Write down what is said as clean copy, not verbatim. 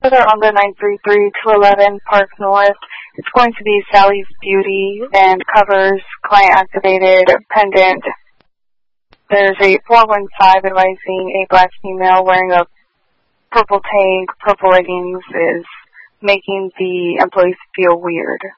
visitor on the 933-211 Park North. It's going to be Sally's Beauty and covers client-activated pendant. There's a 415 advising a black female wearing a purple tank, purple leggings is making the employees feel weird.